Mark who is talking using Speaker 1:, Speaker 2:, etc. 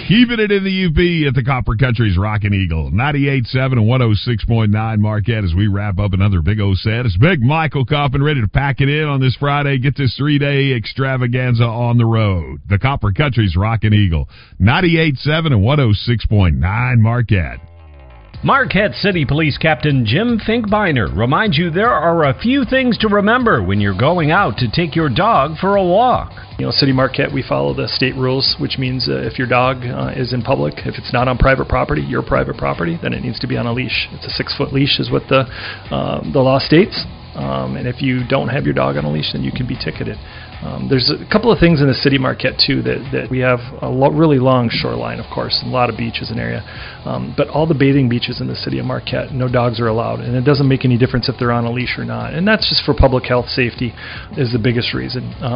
Speaker 1: Keeping it in the UP at the Copper Country's Rockin' Eagle. 98.7 and 106.9 Marquette as we wrap up another Big O set. It's Big Michael Coffin ready to pack it in on this Friday. Get this 3-day extravaganza on the road. The Copper Country's Rockin' Eagle. 98.7 and 106.9 Marquette.
Speaker 2: Marquette City Police Captain Jim Finkbeiner reminds you there are a few things to remember when you're going out to take your dog for a walk.
Speaker 3: City Marquette, we follow the state rules, which means if your dog is in public, if it's not on private property, your private property, then it needs to be on a leash. It's a 6-foot leash is what the law states. And if you don't have your dog on a leash, then you can be ticketed. There's a couple of things in the city Marquette, too, that we have a really long shoreline, of course, and a lot of beaches and area. But all the bathing beaches in the city of Marquette, no dogs are allowed. And it doesn't make any difference if they're on a leash or not. And that's just for public health safety is the biggest reason.